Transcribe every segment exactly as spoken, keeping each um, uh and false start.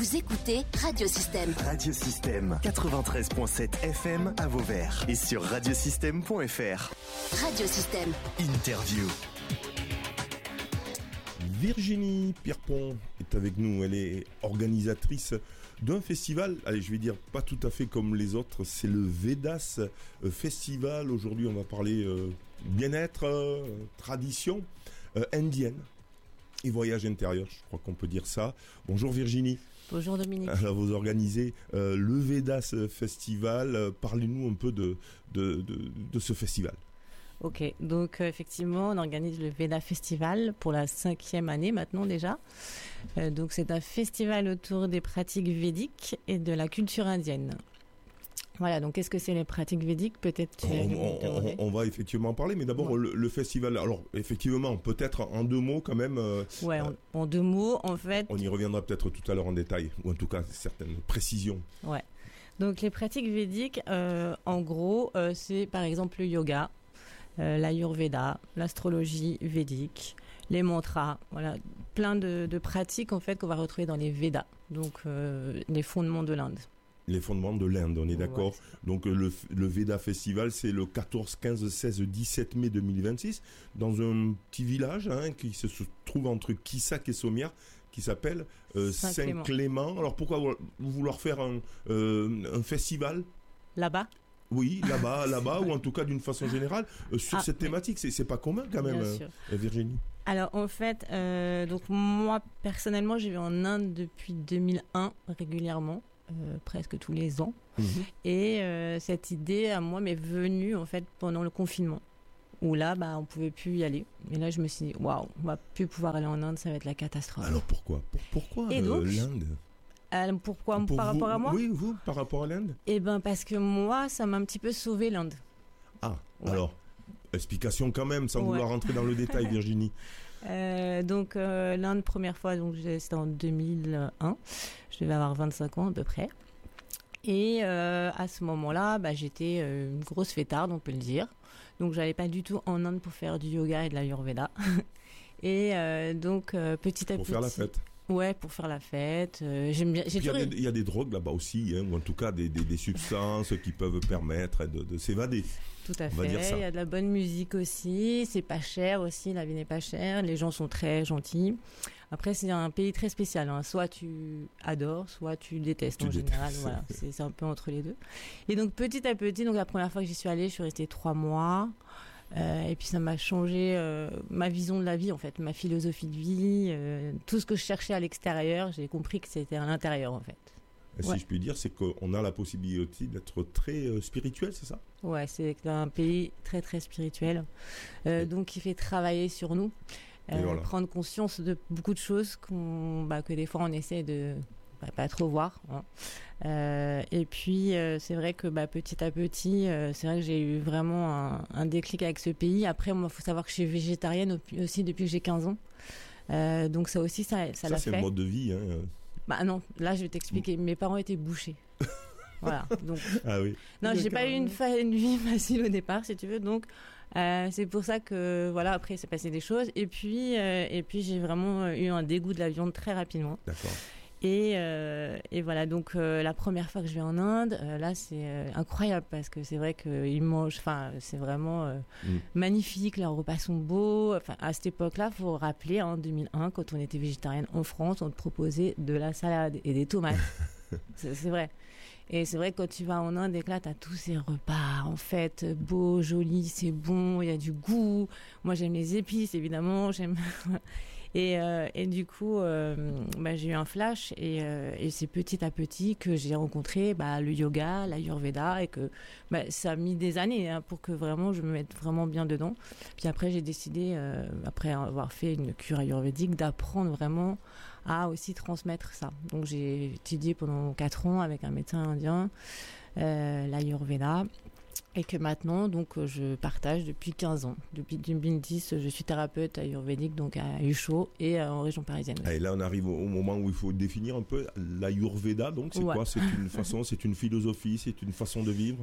Vous écoutez Radio Système. Radio Système, quatre-vingt-treize virgule sept F M à Vauvert et sur radiosystème point f r. Radio Système. Interview. Virginie Pierpont est avec nous. Elle est organisatrice d'un festival, allez, je vais dire pas tout à fait comme les autres, c'est le Vedas Festival. Aujourd'hui, on va parler euh, bien-être, euh, tradition euh, indienne et voyage intérieur, je crois qu'on peut dire ça. Bonjour Virginie. Bonjour Dominique. Alors, vous organisez euh, le Vedas Festival. Euh, parlez-nous un peu de, de, de, de ce festival. Ok, donc euh, effectivement, on organise le Veda Festival pour la cinquième année maintenant déjà. Euh, donc c'est un festival autour des pratiques védiques et de la culture indienne. Voilà, donc qu'est-ce que c'est les pratiques védiques? Peut-être tu on, on, on, on va effectivement en parler, mais d'abord ouais. le, le festival. Alors effectivement, peut-être en deux mots quand même. Euh, ouais, en, en deux mots, en fait. On y reviendra peut-être tout à l'heure en détail, ou en tout cas certaines précisions. Ouais. Donc les pratiques védiques, euh, en gros, euh, c'est par exemple le yoga. Euh, l'ayurveda, l'astrologie védique, les mantras, voilà, plein de, de pratiques en fait qu'on va retrouver dans les Védas, donc euh, les fondements de l'Inde. Les fondements de l'Inde, on est d'accord. Ouais. Donc le, le Veda Festival, c'est le quatorze, quinze, seize, dix-sept mai deux mille vingt-six, dans un petit village hein, qui se trouve entre Kissak et Sommières, qui s'appelle euh, Saint-Clément. Saint-Clément. Alors pourquoi vouloir faire un, euh, un festival là-bas? Oui, là-bas, là-bas, ou en tout cas d'une façon générale, euh, sur ah, cette thématique, c'est, c'est pas commun quand même, euh, Virginie. Alors en fait, euh, donc moi personnellement, je vais en Inde depuis deux mille un régulièrement, euh, presque tous les ans, mm-hmm. et euh, cette idée à moi m'est venue en fait pendant le confinement, où là, bah, on pouvait plus y aller. Et là, je me suis dit, waouh, on va plus pouvoir aller en Inde, ça va être la catastrophe. Alors pourquoi, Pourquoi et euh, donc, l'Inde? Euh, pourquoi Pour par vous, rapport à moi? Oui, vous, par rapport à l'Inde? Eh ben parce que moi, ça m'a un petit peu sauvé l'Inde. Ah, ouais. Alors, explication quand même, sans ouais. vouloir rentrer dans le détail, Virginie. Euh, donc euh, l'Inde, première fois, donc c'était en deux mille un. Je devais avoir vingt-cinq ans à peu près. Et euh, à ce moment-là, bah, j'étais euh, une grosse fêtarde, on peut le dire. Donc j'allais pas du tout en Inde pour faire du yoga et de l'ayurveda. et euh, donc euh, petit à pour petit. Pour faire la fête. Ouais, pour faire la fête. Euh, j'aime bien. Il y, toujours... y a des drogues là-bas aussi, hein, ou en tout cas des, des, des substances qui peuvent permettre de, de s'évader. Tout à fait. Il y a de la bonne musique aussi. C'est pas cher aussi. La vie n'est pas chère. Les gens sont très gentils. Après, c'est un pays très spécial. Hein. Soit tu adores, soit tu détestes tu en détestes. général. Voilà, c'est, c'est un peu entre les deux. Et donc petit à petit, donc la première fois que j'y suis allée, je suis restée trois mois. Euh, et puis ça m'a changé euh, ma vision de la vie en fait, ma philosophie de vie, euh, tout ce que je cherchais à l'extérieur, j'ai compris que c'était à l'intérieur en fait. Si ouais. je puis dire, c'est qu'on a la possibilité d'être très euh, spirituel, c'est ça? Ouais, c'est un pays très très spirituel, euh, donc qui fait travailler sur nous, euh, voilà. prendre conscience de beaucoup de choses qu'on, bah, que des fois on essaie de bah, pas trop voir. Hein. Euh, et puis euh, c'est vrai que bah, petit à petit, euh, c'est vrai que j'ai eu vraiment un, un déclic avec ce pays. Après, moi, faut savoir que je suis végétarienne aussi depuis que j'ai quinze ans. Euh, donc ça aussi, ça, ça, ça l'a c'est fait. C'est le mode de vie. Hein. Bah non, là je vais t'expliquer. Mes parents étaient bouchers. Voilà. Donc. Ah oui. Non, j'ai pas eu une, fa- une vie facile au départ, si tu veux. Donc euh, c'est pour ça que voilà. Après, il s'est passé des choses. Et puis euh, et puis j'ai vraiment eu un dégoût de la viande très rapidement. D'accord. Et, euh, et voilà, donc euh, la première fois que je vais en Inde, euh, là c'est euh, incroyable parce que c'est vrai qu'ils mangent, enfin c'est vraiment euh, mm. magnifique, leurs repas sont beaux. Enfin à cette époque-là, faut rappeler en deux mille un, quand on était végétarienne en France, on te proposait de la salade et des tomates. c'est, c'est vrai. Et c'est vrai que quand tu vas en Inde et que là, t'as tous ces repas, en fait, beaux, jolis, c'est bon, il y a du goût. Moi, j'aime les épices, évidemment, j'aime... et, euh, et du coup, euh, bah, j'ai eu un flash et, euh, et c'est petit à petit que j'ai rencontré bah, le yoga, l'ayurveda et que bah, ça a mis des années hein, pour que vraiment je me mette vraiment bien dedans. Puis après, j'ai décidé, euh, après avoir fait une cure ayurvédique, d'apprendre vraiment à aussi transmettre ça. Donc j'ai étudié pendant quatre ans avec un médecin indien euh, l'ayurveda et que maintenant donc je partage depuis quinze ans. Depuis deux mille dix, je suis thérapeute ayurvédique donc à Huchot et euh, en région parisienne. Et là on arrive au moment où il faut définir un peu l'ayurveda. Donc c'est ouais. quoi? C'est une façon, c'est une philosophie, c'est une façon de vivre?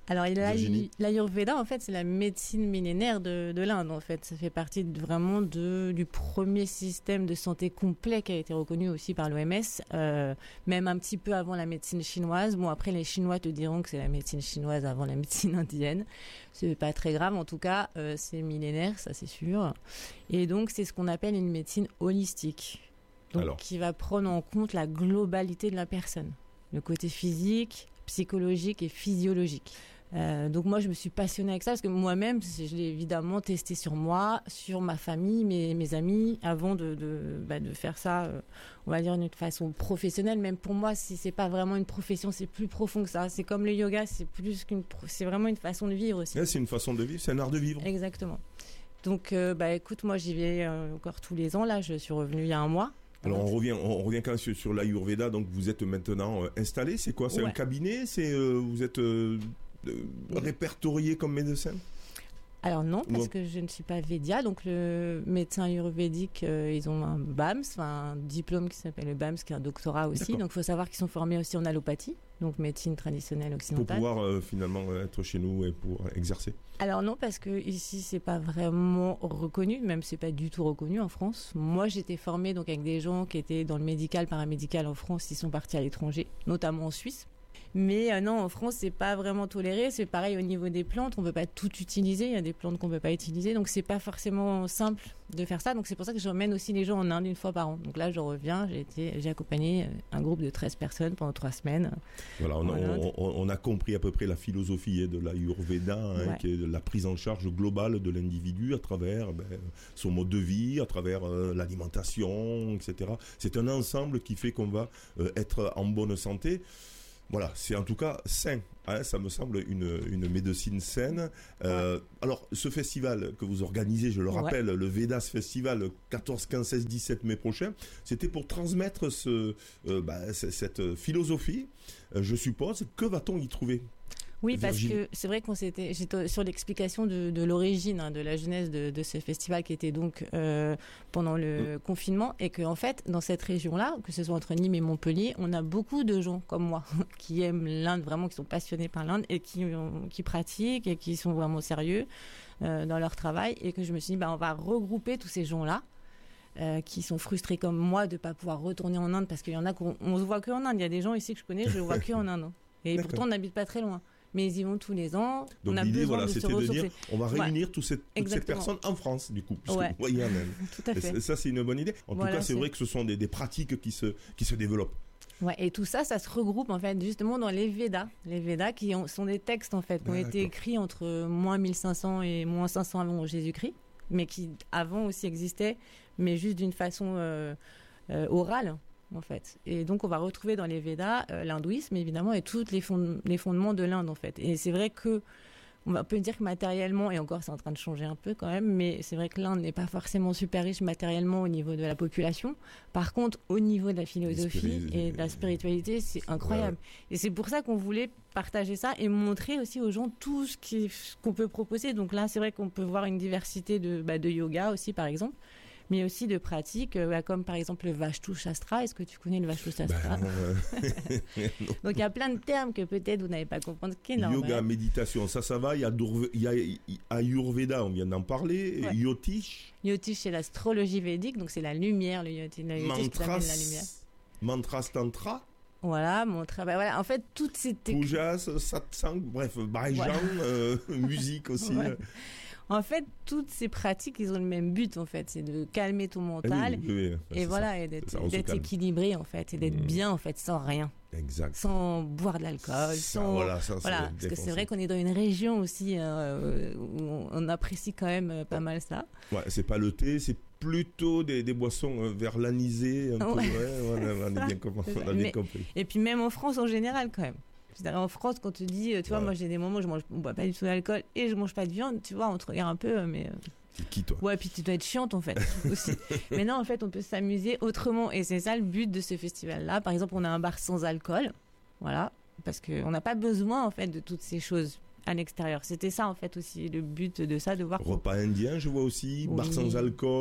Alors, l'Ayurveda, en fait, c'est la médecine millénaire de, de l'Inde, en fait. Ça fait partie de, vraiment de, du premier système de santé complet qui a été reconnu aussi par l'O M S, euh, même un petit peu avant la médecine chinoise. Bon, après, les Chinois te diront que c'est la médecine chinoise avant la médecine indienne. C'est pas très grave, en tout cas, euh, c'est millénaire, ça c'est sûr. Et donc, c'est ce qu'on appelle une médecine holistique. Donc, Alors. qui va prendre en compte la globalité de la personne. Le côté physique, psychologique et physiologique. Euh, donc moi je me suis passionnée avec ça parce que moi-même je l'ai évidemment testé sur moi, sur ma famille, mes, mes amis avant de, de, bah, de faire ça euh, on va dire d'une façon professionnelle. Même pour moi si c'est pas vraiment une profession, c'est plus profond que ça. C'est comme le yoga, c'est plus qu'une c'est vraiment une façon de vivre aussi. Ouais, c'est une façon de vivre, c'est un art de vivre. Exactement. Donc euh, bah écoute, moi j'y vais euh, encore tous les ans. Là je suis revenue il y a un mois. Alors on revient, on revient quand même sur, sur l'Ayurveda. Donc vous êtes maintenant euh, installé. C'est quoi? C'est ouais. un cabinet? C'est euh, vous êtes euh, euh, répertorié comme médecin? Alors non, parce ouais. que je ne suis pas Védia. Donc le médecin ayurvédique, euh, ils ont un B A M S, un diplôme qui s'appelle le B A M S, qui est un doctorat aussi. D'accord. Donc il faut savoir qu'ils sont formés aussi en allopathie, donc médecine traditionnelle occidentale. Pour pouvoir euh, finalement être chez nous et pour exercer. Alors non, parce que ici c'est pas vraiment reconnu, même c'est pas du tout reconnu en France. Moi j'étais formée donc avec des gens qui étaient dans le médical, paramédical en France, ils sont partis à l'étranger, notamment en Suisse. Mais euh, non, en France, c'est pas vraiment toléré. C'est pareil au niveau des plantes, on peut pas tout utiliser. Il y a des plantes qu'on peut pas utiliser, donc c'est pas forcément simple de faire ça. Donc c'est pour ça que j'emmène aussi les gens en Inde une fois par an. Donc là, je reviens, j'ai été, j'ai accompagné un groupe de treize personnes pendant trois semaines. Voilà, on a, on, on a compris à peu près la philosophie de l'Ayurveda, hein, ouais. qui est la prise en charge globale de l'individu à travers ben, son mode de vie, à travers euh, l'alimentation, et cetera. C'est un ensemble qui fait qu'on va euh, être en bonne santé. Voilà, c'est en tout cas sain, hein, ça me semble une, une médecine saine. Euh, ouais. Alors, ce festival que vous organisez, je le rappelle, ouais. le Vedas Festival, quatorze, quinze, seize, dix-sept mai prochain, c'était pour transmettre ce, euh, bah, cette philosophie, euh, je suppose. Que va-t-on y trouver ? Oui, Virginie. Parce que c'est vrai qu'on s'était, j'étais sur l'explication de, de l'origine, hein, de la genèse de, de ce festival qui était donc euh, pendant le mmh. confinement, et que en fait, dans cette région-là, que ce soit entre Nîmes et Montpellier, on a beaucoup de gens comme moi qui aiment l'Inde, vraiment, qui sont passionnés par l'Inde et qui, qui pratiquent et qui sont vraiment sérieux euh, dans leur travail, et que je me suis dit, bah, on va regrouper tous ces gens-là. Euh, qui sont frustrés comme moi de ne pas pouvoir retourner en Inde, parce qu'il y en a qu'on on se voit qu'en Inde. Il y a des gens ici que je connais, je ne vois qu'en Inde. Et D'accord. pourtant, on n'habite pas très loin. Mais ils y vont tous les ans. Donc on a l'idée, voilà, c'était de dire, on va réunir ouais. tous ces, toutes ces personnes en France, du coup, puisque ouais. vous voyez en Inde. Tout à fait. Et ça, c'est une bonne idée. En voilà, tout cas, c'est, c'est vrai que ce sont des, des pratiques qui se, qui se développent. Ouais, et tout ça, ça se regroupe en fait justement dans les Védas. Les Védas qui ont, sont des textes en fait qui ont D'accord. été écrits entre moins mille cinq cents et moins cinq cents avant Jésus-Christ, mais qui avant aussi existaient, mais juste d'une façon euh, euh, orale. En fait. Et donc on va retrouver dans les Védas euh, l'hindouisme évidemment et tous les, fond- les fondements de l'Inde en fait. Et c'est vrai que on va, peut dire que matériellement, et encore c'est en train de changer un peu quand même, mais c'est vrai que l'Inde n'est pas forcément super riche matériellement au niveau de la population. Par contre, au niveau de la philosophie et de la spiritualité, c'est incroyable. Ouais. Et c'est pour ça qu'on voulait partager ça et montrer aussi aux gens tout ce, qui, ce qu'on peut proposer. Donc là, c'est vrai qu'on peut voir une diversité de, bah, de yoga aussi par exemple, mais aussi de pratiques, euh, comme par exemple le Vashtu Shastra. Est-ce que tu connais le Vashtu Shastra? Ben, euh... Donc il y a plein de termes que peut-être vous n'avez pas compris. Yoga, méditation, ça, ça va. Il y a, Durve... il y a Ayurveda, on vient d'en parler. Ouais. Yotish. Yotish, c'est l'astrologie védique, donc c'est la lumière. Le Yotish, le Yotish Mantras, la lumière. Mantras Tantra. Voilà, mon travail. Voilà, en fait, toutes ces techniques. Pujas, satsang, bref, Bhajan, voilà. euh, musique aussi. Ouais. En fait, toutes ces pratiques, ils ont le même but, en fait, c'est de calmer ton mental, oui, oui, oui. et voilà, ça. Et d'être, ça, d'être équilibré, en fait, et d'être mmh. bien, en fait, sans rien. Exact. Sans boire de l'alcool, ça, sans... Voilà, ça, voilà parce que c'est vrai qu'on est dans une région aussi euh, où on apprécie quand même pas mal ça. Ouais, c'est pas le thé, c'est plutôt des, des boissons vers l'anisée, un ouais. peu, ouais, on a, on a bien compris. On a bien compris. Et puis même en France, en général, quand même. En France, quand tu dis, tu vois, ouais. moi j'ai des moments où je mange, bois pas du tout d'alcool et je mange pas de viande, tu vois, on te regarde un peu, mais. C'est qui toi? Ouais, puis tu dois être chiante en fait aussi. Mais non, en fait, on peut s'amuser autrement et c'est ça le but de ce festival-là. Par exemple, on a un bar sans alcool, voilà, parce qu'on n'a pas besoin en fait de toutes ces choses à l'extérieur. C'était ça en fait aussi le but de ça, de voir. Repas indien, je vois aussi, oui. Bar sans alcool,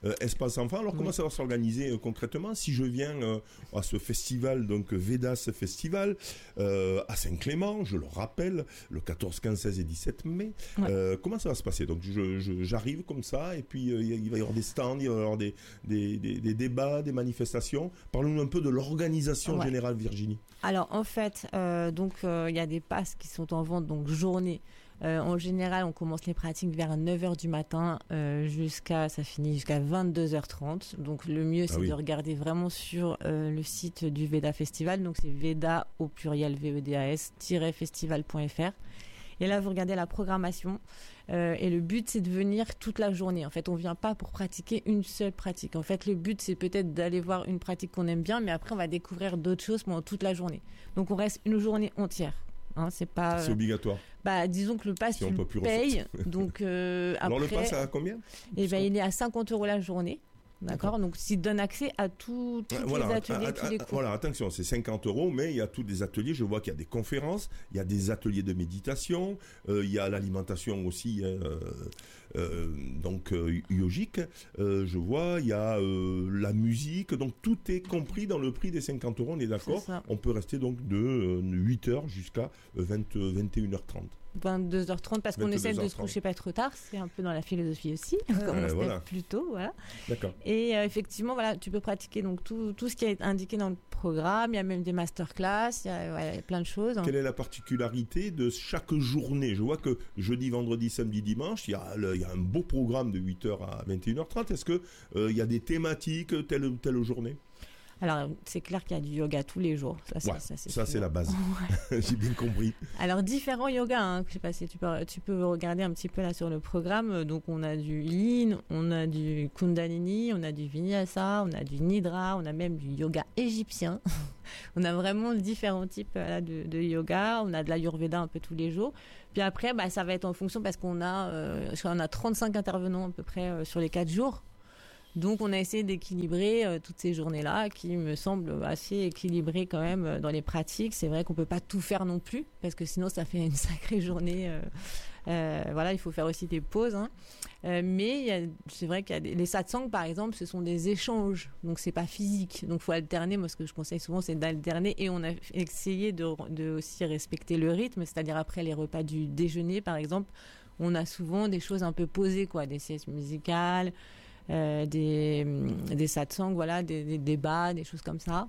euh, espace enfant. Alors, oui. comment ça va s'organiser euh, concrètement si je viens euh, à ce festival, donc Vedas Festival, euh, à Saint-Clément, je le rappelle, le quatorze, quinze, seize et dix-sept mai. Ouais. Euh, comment ça va se passer? Donc, je, je, j'arrive comme ça, et puis euh, il va y avoir des stands, il va y avoir des, des, des, des débats, des manifestations. Parlons-nous un peu de l'organisation ouais. générale, Virginie. Alors, en fait, euh, donc il euh, y a des passes qui sont en vente, donc journée. Euh, en général, on commence les pratiques vers neuf heures du matin euh, jusqu'à, ça finit jusqu'à vingt-deux heures trente. Donc le mieux, c'est ah oui. de regarder vraiment sur euh, le site du Veda Festival. Donc c'est Veda au pluriel V E D A S festival point F R. Et là, vous regardez la programmation. Euh, et le but, c'est de venir toute la journée. En fait, on ne vient pas pour pratiquer une seule pratique. En fait, le but, c'est peut-être d'aller voir une pratique qu'on aime bien, mais après, on va découvrir d'autres choses pendant toute la journée. Donc on reste une journée entière. Hein, c'est pas. C'est euh, obligatoire. Bah, disons que le pass, si tu le payes. Donc, euh, alors après, le pass à combien? Eh ben, il est à cinquante euros la journée. D'accord. Donc, s'il donne accès à tout, tous voilà, les ateliers, à, à, tous les cours. Voilà, attention, c'est cinquante euros, mais il y a tous les ateliers. Je vois qu'il y a des conférences, il y a des ateliers de méditation, euh, il y a l'alimentation aussi, euh, euh, donc euh, yogique. Euh, je vois, il y a euh, la musique. Donc, tout est compris dans le prix des cinquante euros. On est d'accord. On peut rester donc de euh, huit heures jusqu'à vingt, vingt et une heures trente. vingt-deux heures trente parce qu'on essaie de se coucher pas trop tard, c'est un peu dans la philosophie aussi, comme euh, on se voilà. lève plus tôt, voilà. D'accord. Et euh, effectivement, voilà, tu peux pratiquer donc tout, tout ce qui est indiqué dans le programme, il y a même des masterclass, il y a, ouais, il y a plein de choses. Quelle est la particularité de chaque journée? Je vois que jeudi, vendredi, samedi, dimanche, il y a, le, il y a un beau programme de huit heures à vingt et une heures trente. Est-ce que euh, il y a des thématiques telle ou telle journée? Alors, c'est clair qu'il y a du yoga tous les jours. Ça, c'est, ouais, ça, c'est, ça, c'est la base. Ouais. J'ai bien compris. Alors, différents yogas. Hein. Je sais pas si tu peux, tu peux regarder un petit peu là sur le programme. Donc, on a du Yin, on a du Kundalini, on a du Vinyasa, on a du Nidra, on a même du yoga égyptien. On a vraiment différents types là, de, de yoga. On a de l'Ayurveda un peu tous les jours. Puis après, bah, ça va être en fonction parce qu'on a, euh, on a trente-cinq intervenants à peu près euh, sur les quatre jours. Donc, on a essayé d'équilibrer euh, toutes ces journées-là qui me semblent assez équilibrées quand même euh, dans les pratiques. C'est vrai qu'on ne peut pas tout faire non plus parce que sinon, ça fait une sacrée journée. Euh, euh, voilà, il faut faire aussi des pauses. Hein. Euh, mais y a, c'est vrai qu'il y a des, les satsangs, par exemple, ce sont des échanges. Donc, ce n'est pas physique. Donc, il faut alterner. Moi, ce que je conseille souvent, c'est d'alterner. Et on a essayé de, de aussi respecter le rythme. C'est-à-dire après les repas du déjeuner, par exemple, on a souvent des choses un peu posées, quoi, des siestes musicales. Euh, des, des satsangs, voilà, des, des débats, des choses comme ça.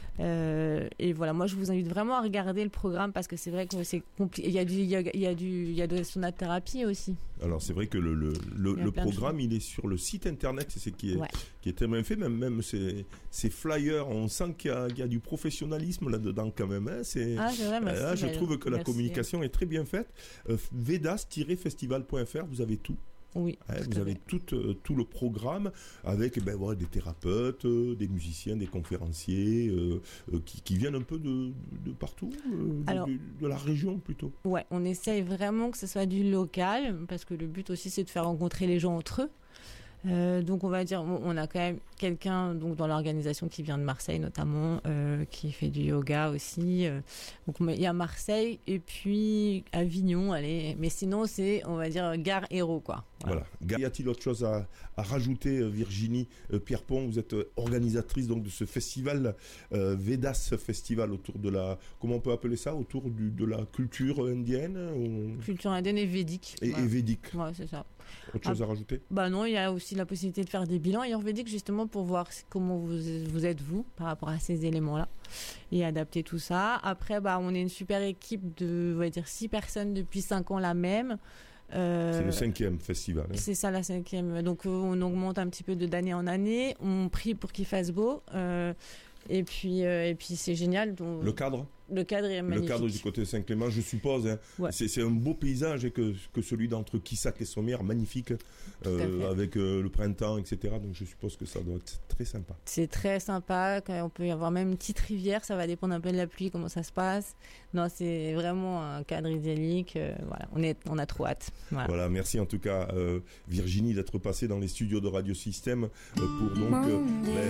Euh, et voilà, moi je vous invite vraiment à regarder le programme parce que c'est vrai que c'est compliqué. Il y a du, il y a, il y a du, il y a de la sonathérapie aussi. Alors c'est vrai que le, le, le, le programme il est sur le site internet, c'est ce qui est, ouais. qui est très bien fait. Même, même ces, ces flyers, on sent qu'il y a, qu'il y a du professionnalisme là-dedans quand même. Hein. C'est, ah, c'est vrai, merci, euh, je trouve que merci. La communication est très bien faite. Euh, vedas festival point F R, vous avez tout. Oui, hein, vous avez tout, euh, tout le programme avec ben, ouais, des thérapeutes, euh, des musiciens, des conférenciers euh, euh, qui, qui viennent un peu de, de partout, euh, Alors, de, de, de la région plutôt. Ouais, on essaye vraiment que ce soit du local parce que le but aussi c'est de faire rencontrer les gens entre eux. Euh, donc on va dire, on a quand même quelqu'un donc dans l'organisation qui vient de Marseille notamment, euh, qui fait du yoga aussi. Euh, donc il y a Marseille et puis Avignon, allez. Mais sinon c'est, on va dire, Gare Hérault quoi. Voilà. voilà. Y a-t-il autre chose à, à rajouter, Virginie euh, Pierrepont? Vous êtes organisatrice donc de ce festival euh, Vedas Festival autour de la, comment on peut appeler ça, autour du, de la culture indienne ou... Culture indienne et védique. Et, voilà. et védique. Ouais, c'est ça. Autre chose ah, à rajouter? Bah non, il y a aussi la possibilité de faire des bilans ayurvédiques justement pour voir comment vous, vous êtes vous par rapport à ces éléments-là et adapter tout ça. Après, bah on est une super équipe de, on va dire, six personnes depuis cinq ans la même. Euh, c'est le cinquième festival. Hein. C'est ça, la cinquième. Donc euh, on augmente un petit peu de d'année en année. On prie pour qu'il fasse beau. Euh, et puis euh, et puis c'est génial. Donc, le cadre. Le cadre est magnifique. Le cadre du côté de Saint-Clément, je suppose. Hein, ouais. c'est, c'est un beau paysage et que, que celui d'entre Quissac et Sommières, magnifique, euh, avec euh, le printemps, et cetera. Donc je suppose que ça doit être très sympa. C'est très sympa. On peut y avoir même une petite rivière. Ça va dépendre un peu de la pluie, comment ça se passe. Non, c'est vraiment un cadre idyllique. Euh, voilà, on, est, on a trop hâte. Voilà. Voilà, merci en tout cas, euh, Virginie, d'être passée dans les studios de Radio Système euh, pour donc... Euh,